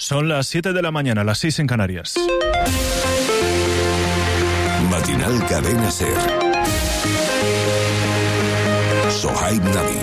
Son las 7 de la mañana, las 6 en Canarias. Matinal Cadena SER. Sohaib Nabi.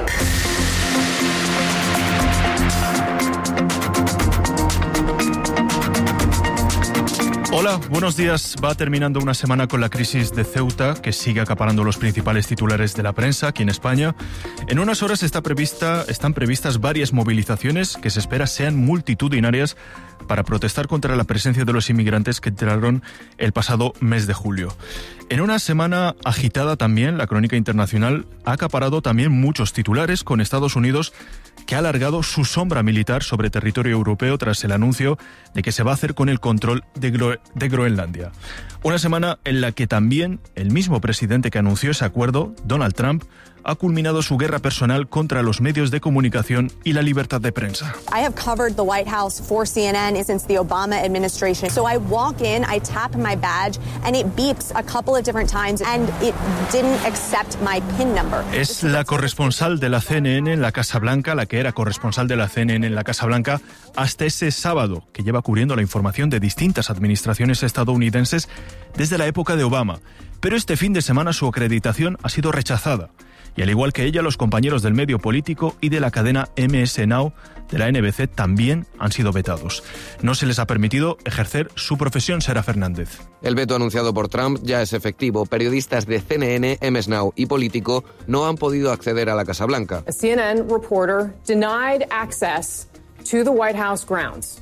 Hola, buenos días. Va terminando una semana con la crisis de Ceuta, que sigue acaparando los principales titulares de la prensa aquí en España. En unas horas están previstas varias movilizaciones que se espera sean multitudinarias para protestar contra la presencia de los inmigrantes que entraron el pasado mes de julio. En una semana agitada también, la crónica internacional ha acaparado también muchos titulares, con Estados Unidos que ha alargado su sombra militar sobre territorio europeo tras el anuncio de que se va a hacer con el control de Groenlandia. Una semana en la que también el mismo presidente que anunció ese acuerdo, Donald Trump, ha culminado su guerra personal contra los medios de comunicación y la libertad de prensa. I have covered the White House for CNN since the Obama administration. So I walk in, I tap my badge, and it beeps a couple of different times, and it didn't accept my PIN number. Es la corresponsal de la CNN en la Casa Blanca, la que era corresponsal de la CNN en la Casa Blanca hasta ese sábado, que lleva cubriendo la información de distintas administraciones estadounidenses desde la época de Obama. Pero este fin de semana su acreditación ha sido rechazada. Y al igual que ella, los compañeros del medio político y de la cadena MS Now de la NBC también han sido vetados. No se les ha permitido ejercer su profesión. Sara Fernández. El veto anunciado por Trump ya es efectivo. Periodistas de CNN, MS Now y Político no han podido acceder a la Casa Blanca. A CNN reporter denied access to the White House grounds.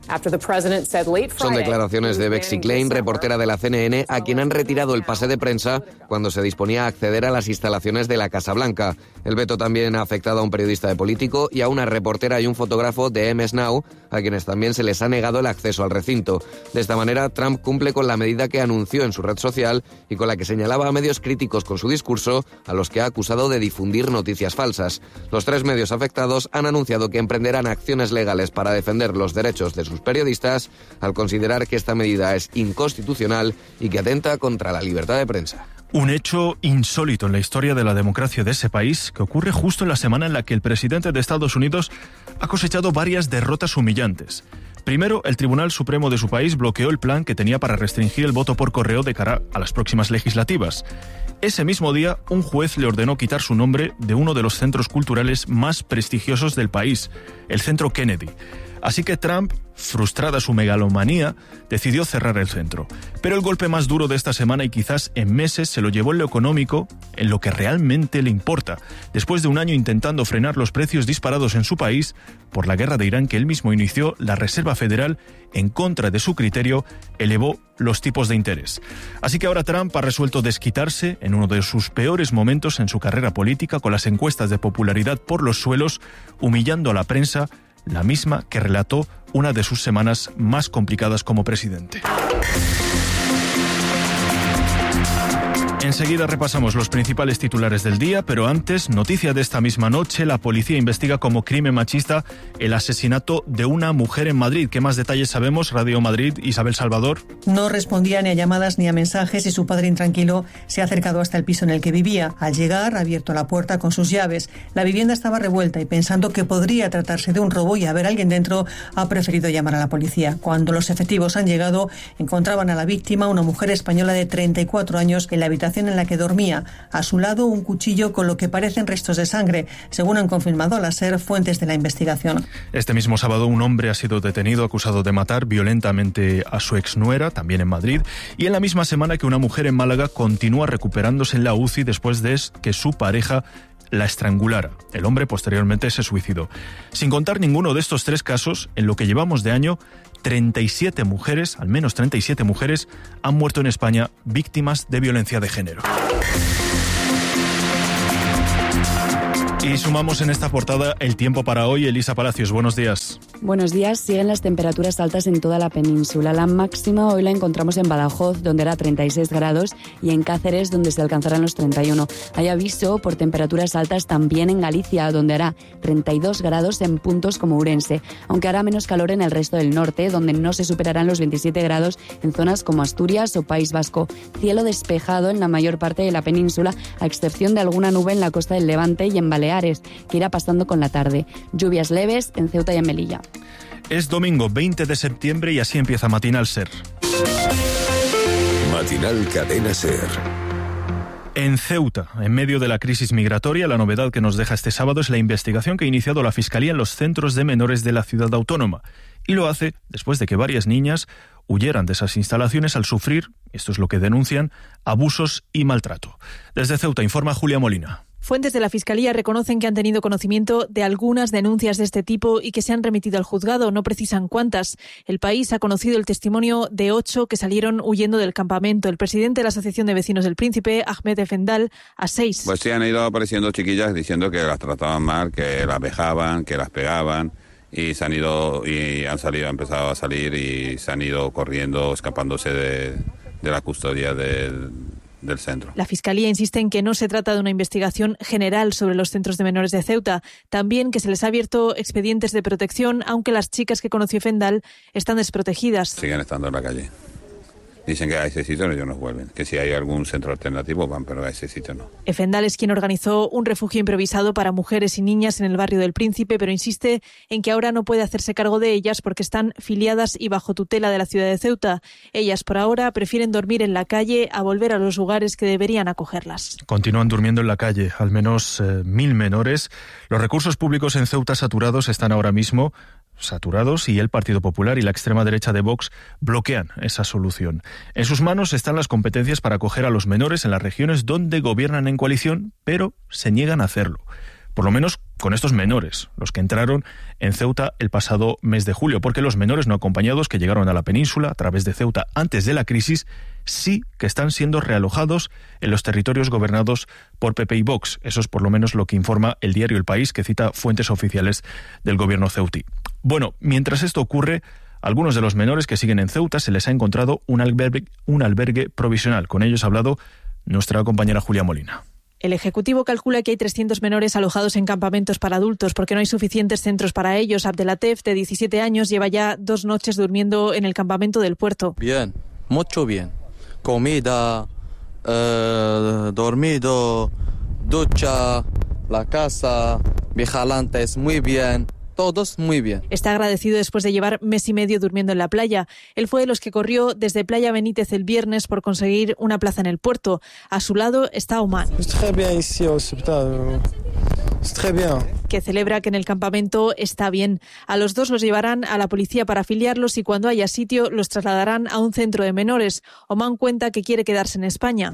Son declaraciones de Betsy Klein, reportera de la CNN, a quien han retirado el pase de prensa cuando se disponía a acceder a las instalaciones de la Casa Blanca. El veto también ha afectado a un periodista de Político y a una reportera y un fotógrafo de MS Now, a quienes también se les ha negado el acceso al recinto. De esta manera, Trump cumple con la medida que anunció en su red social y con la que señalaba a medios críticos con su discurso, a los que ha acusado de difundir noticias falsas. Los 3 medios afectados han anunciado que emprenderán acciones legales para defender los derechos de sus periodistas, al considerar que esta medida es inconstitucional y que atenta contra la libertad de prensa. Un hecho insólito en la historia de la democracia de ese país, que ocurre justo en la semana en la que el presidente de Estados Unidos ha cosechado varias derrotas humillantes. Primero, el Tribunal Supremo de su país bloqueó el plan que tenía para restringir el voto por correo de cara a las próximas legislativas. Ese mismo día, un juez le ordenó quitar su nombre de uno de los centros culturales más prestigiosos del país, el Centro Kennedy. Así que Trump, frustrada su megalomanía, decidió cerrar el centro. Pero el golpe más duro de esta semana y quizás en meses se lo llevó en lo económico, en lo que realmente le importa. Después de un año intentando frenar los precios disparados en su país, por la guerra de Irán que él mismo inició, la Reserva Federal, en contra de su criterio, elevó los tipos de interés. Así que ahora Trump ha resuelto desquitarse en uno de sus peores momentos en su carrera política, con las encuestas de popularidad por los suelos, humillando a la prensa, la misma que relató una de sus semanas más complicadas como presidente. Enseguida repasamos los principales titulares del día, pero antes, noticia de esta misma noche, la policía investiga como crimen machista el asesinato de una mujer en Madrid. ¿Qué más detalles sabemos? Radio Madrid, Isabel Salvador. No respondía ni a llamadas ni a mensajes y su padre intranquilo se ha acercado hasta el piso en el que vivía. Al llegar, ha abierto la puerta con sus llaves. La vivienda estaba revuelta y pensando que podría tratarse de un robo y haber alguien dentro, ha preferido llamar a la policía. Cuando los efectivos han llegado, encontraban a la víctima, una mujer española de 34 años, en la habitación en la que dormía. A su lado, un cuchillo con lo que parecen restos de sangre, según han confirmado a la SER fuentes de la investigación. Este mismo sábado, un hombre ha sido detenido acusado de matar violentamente a su exnuera, también en Madrid, y en la misma semana que una mujer en Málaga continúa recuperándose en la UCI después de que su pareja la estrangulara. El hombre posteriormente se suicidó. Sin contar ninguno de estos 3 casos, en lo que llevamos de año, 37 mujeres, al menos 37 mujeres, han muerto en España víctimas de violencia de género. Y sumamos en esta portada el tiempo para hoy. Elisa Palacios, buenos días. Buenos días. Siguen las temperaturas altas en toda la península. La máxima hoy la encontramos en Badajoz, donde era 36 grados, y en Cáceres, donde se alcanzarán los 31. Hay aviso por temperaturas altas también en Galicia, donde hará 32 grados en puntos como Ourense, aunque hará menos calor en el resto del norte, donde no se superarán los 27 grados en zonas como Asturias o País Vasco. Cielo despejado en la mayor parte de la península, a excepción de alguna nube en la costa del Levante y en Baleares, que irá pasando con la tarde. Lluvias leves en Ceuta y en Melilla. Es domingo 20 de septiembre y así empieza Matinal Ser. Matinal Cadena Ser. En Ceuta, en medio de la crisis migratoria, la novedad que nos deja este sábado es la investigación que ha iniciado la Fiscalía en los centros de menores de la ciudad autónoma. Y lo hace después de que varias niñas huyeran de esas instalaciones al sufrir, esto es lo que denuncian, abusos y maltrato. Desde Ceuta informa Julia Molina. Fuentes de la Fiscalía reconocen que han tenido conocimiento de algunas denuncias de este tipo y que se han remitido al juzgado. No precisan cuántas. El país ha conocido el testimonio de 8 que salieron huyendo del campamento. El presidente de la Asociación de Vecinos del Príncipe, Ahmed Efendal, a 6. Pues sí, han ido apareciendo chiquillas diciendo que las trataban mal, que las vejaban, que las pegaban. Y han empezado a salir y se han ido corriendo, escapándose de la custodia del centro. La Fiscalía insiste en que no se trata de una investigación general sobre los centros de menores de Ceuta, también que se les ha abierto expedientes de protección, aunque las chicas que conoció Fendal están desprotegidas. Siguen estando en la calle. Dicen que a ese sitio ellos no vuelven, que si hay algún centro alternativo van, pero a ese sitio no. Efendal es quien organizó un refugio improvisado para mujeres y niñas en el barrio del Príncipe, pero insiste en que ahora no puede hacerse cargo de ellas porque están filiadas y bajo tutela de la ciudad de Ceuta. Ellas por ahora prefieren dormir en la calle a volver a los lugares que deberían acogerlas. Continúan durmiendo en la calle, al menos 1.000 menores. Los recursos públicos en Ceuta saturados están ahora mismo saturados y el Partido Popular y la extrema derecha de Vox bloquean esa solución. En sus manos están las competencias para acoger a los menores en las regiones donde gobiernan en coalición, pero se niegan a hacerlo. Por lo menos con estos menores, los que entraron en Ceuta el pasado mes de julio, porque los menores no acompañados que llegaron a la península a través de Ceuta antes de la crisis sí que están siendo realojados en los territorios gobernados por PP y Vox. Eso es por lo menos lo que informa el diario El País, que cita fuentes oficiales del gobierno ceutí. Bueno, mientras esto ocurre, a algunos de los menores que siguen en Ceuta se les ha encontrado un albergue provisional. Con ellos ha hablado nuestra compañera Julia Molina. El Ejecutivo calcula que hay 300 menores alojados en campamentos para adultos porque no hay suficientes centros para ellos. Abdelatef, de 17 años, lleva ya 2 noches durmiendo en el campamento del puerto. Bien, mucho bien. Comida, dormido, ducha, la casa, vigilantes, muy bien. Todos muy bien. Está agradecido después de llevar mes y medio durmiendo en la playa. Él fue de los que corrió desde Playa Benítez el viernes por conseguir una plaza en el puerto. A su lado está Oman, que celebra que en el campamento está bien. A los dos los llevarán a la policía para afiliarlos y cuando haya sitio los trasladarán a un centro de menores. Oman cuenta que quiere quedarse en España.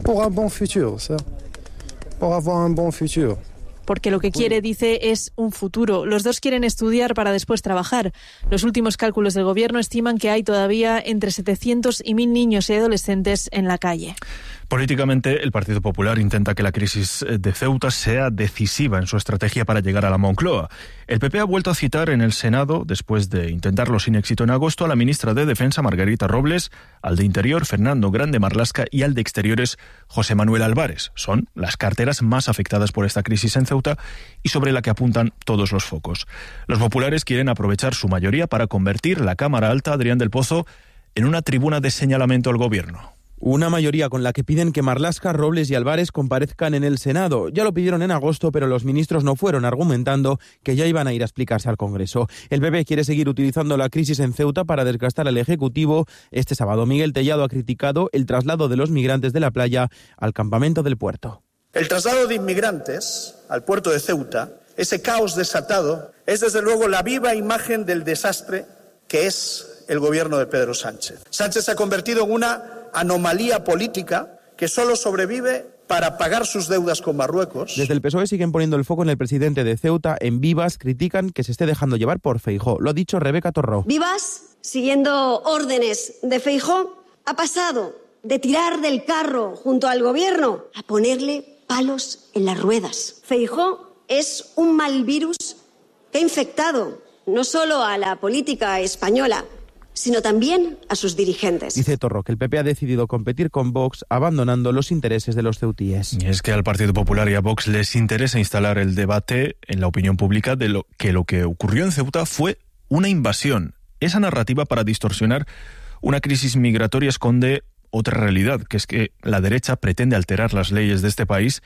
Porque lo que quiere, dice, es un futuro. Los dos quieren estudiar para después trabajar. Los últimos cálculos del gobierno estiman que hay todavía entre 700 y 1.000 niños y adolescentes en la calle. Políticamente, el Partido Popular intenta que la crisis de Ceuta sea decisiva en su estrategia para llegar a la Moncloa. El PP ha vuelto a citar en el Senado, después de intentarlo sin éxito en agosto, a la ministra de Defensa, Margarita Robles, al de Interior, Fernando Grande Marlaska, y al de Exteriores, José Manuel Álvarez. Son las carteras más afectadas por esta crisis en Ceuta y sobre la que apuntan todos los focos. Los populares quieren aprovechar su mayoría para convertir la Cámara Alta, Adrián del Pozo, en una tribuna de señalamiento al gobierno. Una mayoría con la que piden que Marlaska, Robles y Álvarez comparezcan en el Senado. Ya lo pidieron en agosto, pero los ministros no fueron, argumentando que ya iban a ir a explicarse al Congreso. El PP quiere seguir utilizando la crisis en Ceuta para desgastar al Ejecutivo. Este sábado Miguel Tellado ha criticado el traslado de los migrantes de la playa al campamento del puerto. El traslado de inmigrantes al puerto de Ceuta, ese caos desatado, es desde luego la viva imagen del desastre que es el gobierno de Pedro Sánchez. Sánchez se ha convertido en una anomalía política que solo sobrevive para pagar sus deudas con Marruecos. Desde el PSOE siguen poniendo el foco en el presidente de Ceuta. En Vivas critican que se esté dejando llevar por Feijóo. Lo ha dicho Rebeca Torró. Vivas, siguiendo órdenes de Feijóo, ha pasado de tirar del carro junto al gobierno a ponerle palos en las ruedas. Feijóo es un mal virus que ha infectado no solo a la política española, sino también a sus dirigentes. Dice Torró que el PP ha decidido competir con Vox, abandonando los intereses de los ceutíes. Y es que al Partido Popular y a Vox les interesa instalar el debate en la opinión pública de lo que ocurrió en Ceuta fue una invasión. Esa narrativa para distorsionar una crisis migratoria esconde otra realidad, que es que la derecha pretende alterar las leyes de este país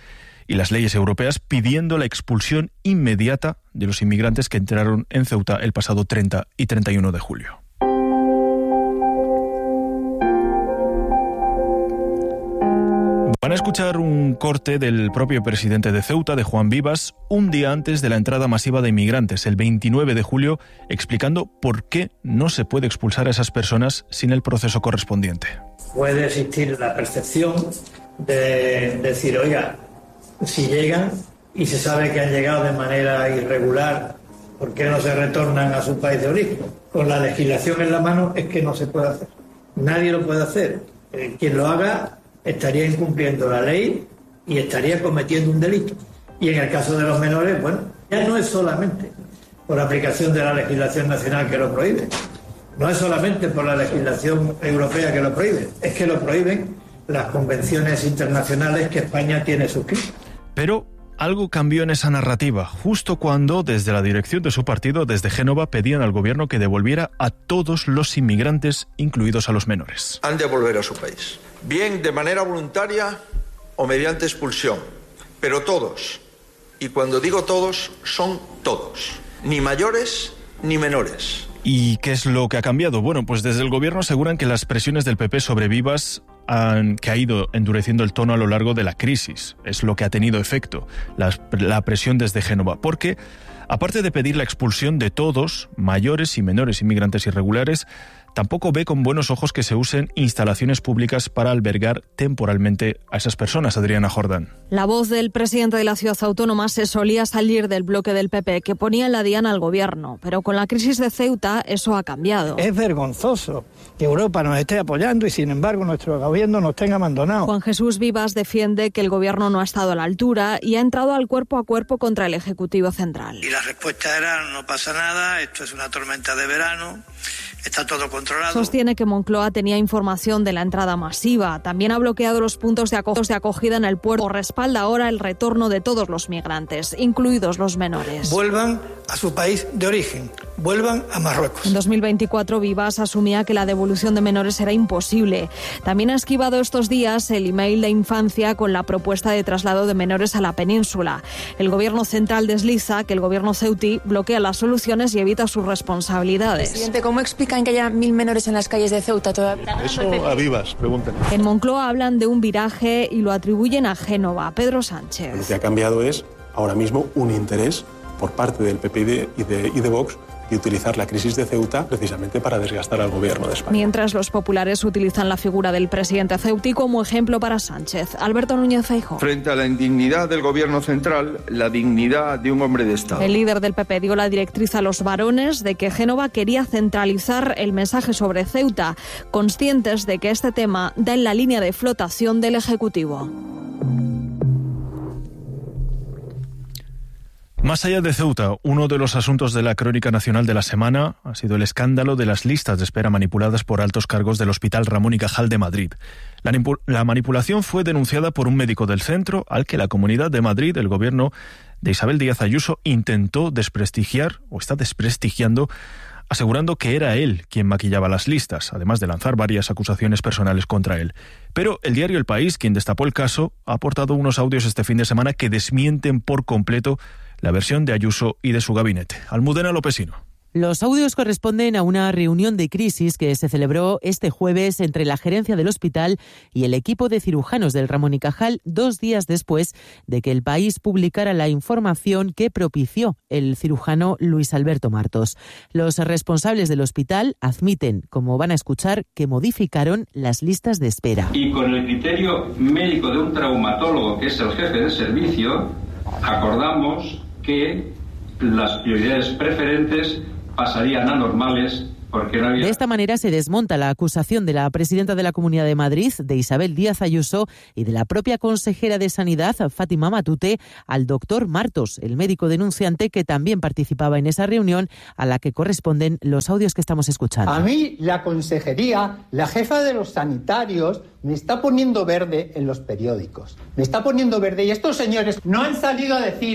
y las leyes europeas, pidiendo la expulsión inmediata de los inmigrantes que entraron en Ceuta el pasado 30 y 31 de julio. Van a escuchar un corte del propio presidente de Ceuta, de Juan Vivas, un día antes de la entrada masiva de inmigrantes, el 29 de julio, explicando por qué no se puede expulsar a esas personas sin el proceso correspondiente. Puede existir la percepción de decir, oiga, si llegan y se sabe que han llegado de manera irregular, ¿por qué no se retornan a su país de origen? Con la legislación en la mano es que no se puede hacer. Nadie lo puede hacer. Quien lo haga estaría incumpliendo la ley y estaría cometiendo un delito. Y en el caso de los menores, bueno, ya no es solamente por aplicación de la legislación nacional que lo prohíbe, no es solamente por la legislación europea que lo prohíbe, es que lo prohíben las convenciones internacionales que España tiene suscritas. Pero algo cambió en esa narrativa, justo cuando desde la dirección de su partido, desde Génova, pedían al gobierno que devolviera a todos los inmigrantes, incluidos a los menores. Han de volver a su país, bien de manera voluntaria o mediante expulsión, pero todos, y cuando digo todos, son todos, ni mayores ni menores. ¿Y qué es lo que ha cambiado? Bueno, pues desde el gobierno aseguran que las presiones del PP sobre Vivas que ha ido endureciendo el tono a lo largo de la crisis. Es lo que ha tenido efecto, la presión desde Génova. Porque, aparte de pedir la expulsión de todos, mayores y menores inmigrantes irregulares, tampoco ve con buenos ojos que se usen instalaciones públicas para albergar temporalmente a esas personas. Adriana Jordán. La voz del presidente de la ciudad autónoma se solía salir del bloque del PP, que ponía en la diana al gobierno. Pero con la crisis de Ceuta eso ha cambiado. Es vergonzoso que Europa nos esté apoyando y sin embargo nuestro gobierno nos tenga abandonado. Juan Jesús Vivas defiende que el gobierno no ha estado a la altura y ha entrado al cuerpo a cuerpo contra el Ejecutivo Central. Y la respuesta era, no pasa nada, esto es una tormenta de verano. Está todo controlado. Sostiene que Moncloa tenía información de la entrada masiva. También ha bloqueado los puntos de acogida en el puerto. Respalda ahora el retorno de todos los migrantes, incluidos los menores. Vuelvan a su país de origen. Vuelvan a Marruecos. En 2024, Vivas asumía que la devolución de menores era imposible. También ha esquivado estos días el email de Infancia con la propuesta de traslado de menores a la península. El gobierno central desliza que el gobierno ceutí bloquea las soluciones y evita sus responsabilidades. Presidente, ¿cómo explican que haya 1.000 menores en las calles de Ceuta todavía? Eso a Vivas, pregúntenle. En Moncloa hablan de un viraje y lo atribuyen a Génova. Pedro Sánchez. Lo que ha cambiado es ahora mismo un interés por parte del PP y de Vox de utilizar la crisis de Ceuta precisamente para desgastar al gobierno de España. Mientras los populares utilizan la figura del presidente ceutí como ejemplo para Sánchez. Alberto Núñez Feijóo. Frente a la indignidad del gobierno central, la dignidad de un hombre de Estado. El líder del PP dio la directriz a los varones de que Génova quería centralizar el mensaje sobre Ceuta, conscientes de que este tema da en la línea de flotación del Ejecutivo. Más allá de Ceuta, uno de los asuntos de la crónica nacional de la semana ha sido el escándalo de las listas de espera manipuladas por altos cargos del Hospital Ramón y Cajal de Madrid. La manipulación fue denunciada por un médico del centro al que la Comunidad de Madrid, el gobierno de Isabel Díaz Ayuso, intentó desprestigiar o está desprestigiando, asegurando que era él quien maquillaba las listas, además de lanzar varias acusaciones personales contra él. Pero el diario El País, quien destapó el caso, ha aportado unos audios este fin de semana que desmienten por completo la versión de Ayuso y de su gabinete. Almudena Lopesino. Los audios corresponden a una reunión de crisis que se celebró este jueves entre la gerencia del hospital y el equipo de cirujanos del Ramón y Cajal, 2 días después de que El País publicara la información que propició el cirujano Luis Alberto Martos. Los responsables del hospital admiten, como van a escuchar, que modificaron las listas de espera. Y con el criterio médico de un traumatólogo, que es el jefe de servicio, acordamos que las prioridades preferentes pasarían a normales porque no había... De esta manera se desmonta la acusación de la presidenta de la Comunidad de Madrid, de Isabel Díaz Ayuso, y de la propia consejera de Sanidad, Fátima Matute, al doctor Martos, el médico denunciante que también participaba en esa reunión a la que corresponden los audios que estamos escuchando. A mí la consejería, la jefa de los sanitarios, me está poniendo verde en los periódicos. Me está poniendo verde y estos señores no han salido a decir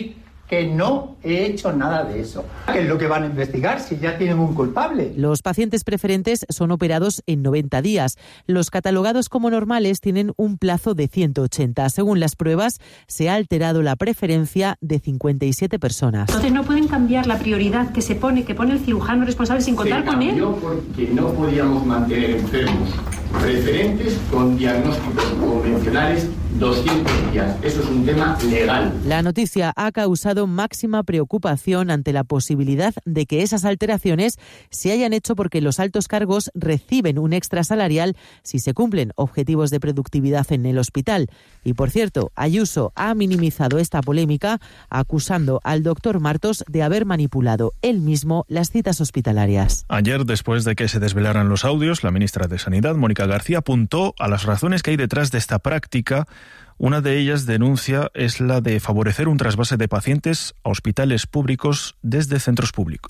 que no he hecho nada de eso. ¿Qué es lo que van a investigar si ya tienen un culpable? Los pacientes preferentes son operados en 90 días. Los catalogados como normales tienen un plazo de 180. Según las pruebas, se ha alterado la preferencia de 57 personas. Entonces no pueden cambiar la prioridad que pone el cirujano responsable sin contar con él. Se cambió porque no podíamos mantener enfermos preferentes con diagnósticos convencionales 200 días. Eso es un tema legal. La noticia ha causado máxima preocupación ante la posibilidad de que esas alteraciones se hayan hecho porque los altos cargos reciben un extra salarial si se cumplen objetivos de productividad en el hospital. Y por cierto, Ayuso ha minimizado esta polémica acusando al doctor Martos de haber manipulado él mismo las citas hospitalarias. Ayer, después de que se desvelaran los audios, la ministra de Sanidad, Mónica García, apuntó a las razones que hay detrás de esta práctica. Una de ellas, denuncia, es la de favorecer un trasvase de pacientes a hospitales públicos desde centros públicos,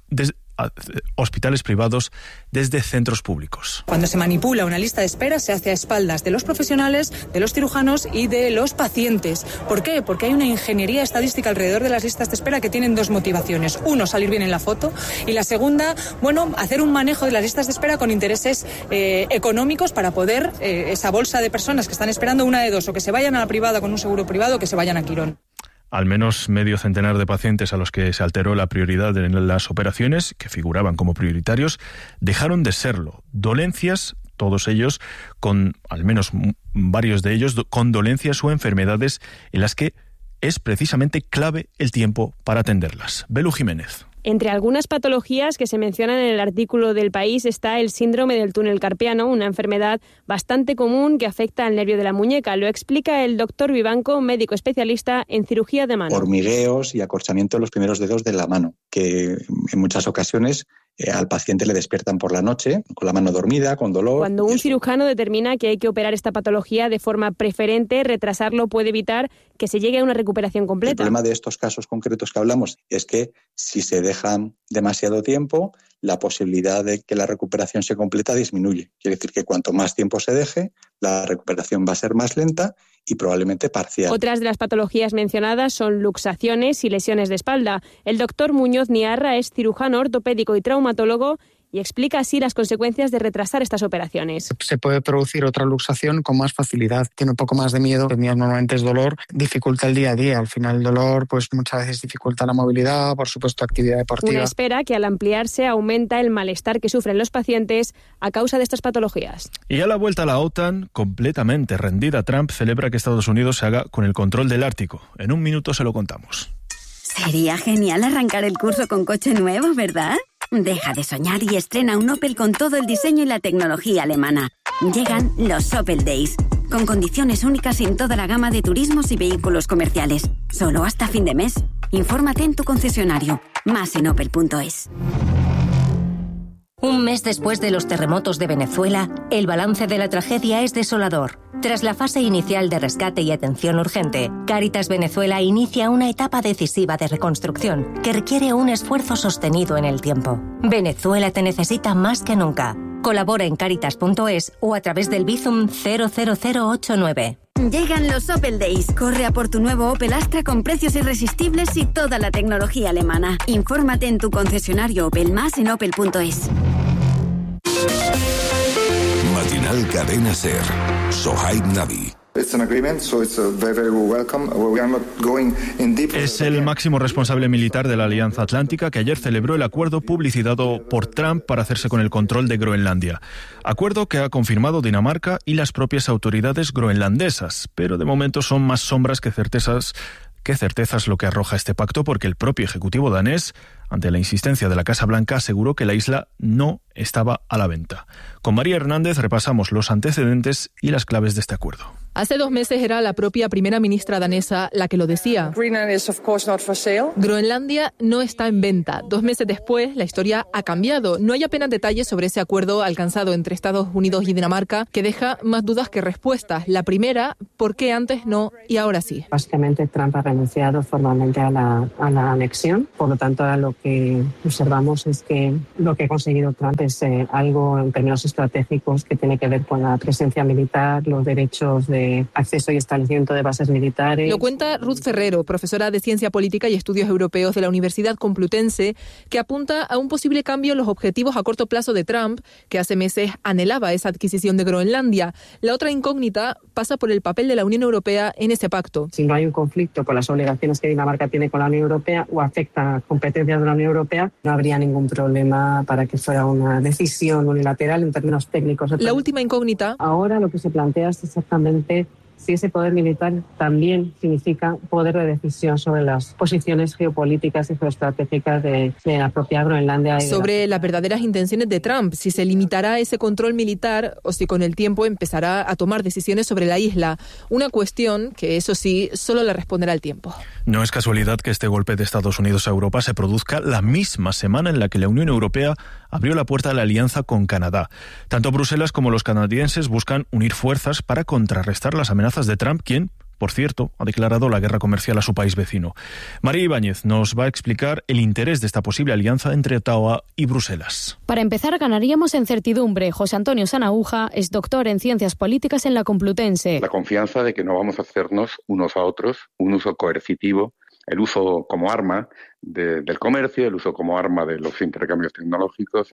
hospitales privados desde centros públicos. Cuando se manipula una lista de espera se hace a espaldas de los profesionales, de los cirujanos y de los pacientes. ¿Por qué? Porque hay una ingeniería estadística alrededor de las listas de espera que tienen dos motivaciones. Uno, salir bien en la foto, y la segunda, hacer un manejo de las listas de espera con intereses económicos para poder esa bolsa de personas que están esperando una de dos, o que se vayan a la privada con un seguro privado o que se vayan a Quirón. Al menos medio centenar de pacientes a los que se alteró la prioridad en las operaciones, que figuraban como prioritarios, dejaron de serlo. Dolencias, todos ellos, al menos varios de ellos, con dolencias o enfermedades en las que es precisamente clave el tiempo para atenderlas. Belu Jiménez. Entre algunas patologías que se mencionan en el artículo del País está el síndrome del túnel carpiano, una enfermedad bastante común que afecta al nervio de la muñeca. Lo explica el doctor Vivanco, médico especialista en cirugía de mano. Hormigueos y acorchamiento de los primeros dedos de la mano, que en muchas ocasiones al paciente le despiertan por la noche con la mano dormida, con dolor. Cuando un cirujano determina que hay que operar esta patología de forma preferente, retrasarlo puede evitar que se llegue a una recuperación completa. El problema de estos casos concretos que hablamos es que si se dejan demasiado tiempo, la posibilidad de que la recuperación se completa disminuye. Quiere decir que cuanto más tiempo se deje, la recuperación va a ser más lenta y probablemente parcial. Otras de las patologías mencionadas son luxaciones y lesiones de espalda. El doctor Muñoz Niarra es cirujano ortopédico y traumatólogo y explica así las consecuencias de retrasar estas operaciones. Se puede producir otra luxación con más facilidad. Tiene un poco más de miedo. El miedo normalmente es dolor, dificulta el día a día. Al final el dolor muchas veces dificulta la movilidad, por supuesto actividad deportiva. Una espera que al ampliarse aumenta el malestar que sufren los pacientes a causa de estas patologías. Y a la vuelta a la OTAN, completamente rendida, Trump celebra que Estados Unidos se haga con el control del Ártico. En un minuto se lo contamos. Sería genial arrancar el curso con coche nuevo, ¿verdad? Deja de soñar y estrena un Opel con todo el diseño y la tecnología alemana. Llegan los Opel Days, con condiciones únicas en toda la gama de turismos y vehículos comerciales. Solo hasta fin de mes. Infórmate en tu concesionario. Más en opel.es. Un mes después de los terremotos de Venezuela, el balance de la tragedia es desolador. Tras la fase inicial de rescate y atención urgente, Cáritas Venezuela inicia una etapa decisiva de reconstrucción que requiere un esfuerzo sostenido en el tiempo. Venezuela te necesita más que nunca. Colabora en Cáritas.es o a través del Bizum 00089. Llegan los Opel Days. Corre a por tu nuevo Opel Astra con precios irresistibles y toda la tecnología alemana. Infórmate en tu concesionario Opel, más en opel.es. Matinal Cadena Ser. Sohaib Navi. Es el máximo responsable militar de la Alianza Atlántica que ayer celebró el acuerdo publicitado por Trump para hacerse con el control de Groenlandia. Acuerdo que ha confirmado Dinamarca y las propias autoridades groenlandesas, pero de momento son más sombras que certezas lo que arroja este pacto, porque el propio ejecutivo danés, ante la insistencia de la Casa Blanca, aseguró que la isla no estaba a la venta. Con María Hernández repasamos los antecedentes y las claves de este acuerdo. Hace 2 meses era la propia primera ministra danesa la que lo decía. Groenlandia no está en venta. 2 meses después, la historia ha cambiado. No hay apenas detalles sobre ese acuerdo alcanzado entre Estados Unidos y Dinamarca, que deja más dudas que respuestas. La primera, ¿por qué antes no y ahora sí? Básicamente, Trump ha renunciado formalmente a la anexión. Por lo tanto, ahora lo que observamos es que lo que ha conseguido Trump es algo en términos estratégicos que tiene que ver con la presencia militar, los derechos de de acceso y establecimiento de bases militares. Lo cuenta Ruth Ferrero, profesora de Ciencia Política y Estudios Europeos de la Universidad Complutense, que apunta a un posible cambio en los objetivos a corto plazo de Trump, que hace meses anhelaba esa adquisición de Groenlandia. La otra incógnita pasa por el papel de la Unión Europea en ese pacto. Si no hay un conflicto con las obligaciones que Dinamarca tiene con la Unión Europea o afecta a competencias de la Unión Europea, no habría ningún problema para que fuera una decisión unilateral en términos técnicos. La última incógnita. Ahora lo que se plantea es exactamente si ese poder militar también significa poder de decisión sobre las posiciones geopolíticas y geoestratégicas de la propia Groenlandia. Sobre las verdaderas intenciones de Trump, si se limitará a ese control militar o si con el tiempo empezará a tomar decisiones sobre la isla. Una cuestión que, eso sí, solo le responderá el tiempo. No es casualidad que este golpe de Estados Unidos a Europa se produzca la misma semana en la que la Unión Europea abrió la puerta a la alianza con Canadá. Tanto Bruselas como los canadienses buscan unir fuerzas para contrarrestar las amenazas de Trump, quien, por cierto, ha declarado la guerra comercial a su país vecino. María Ibáñez nos va a explicar el interés de esta posible alianza entre Ottawa y Bruselas. Para empezar, ganaríamos en certidumbre. José Antonio Sanaúja es doctor en Ciencias Políticas en la Complutense. La confianza de que no vamos a hacernos unos a otros un uso coercitivo, el uso como arma del comercio, el uso como arma de los intercambios tecnológicos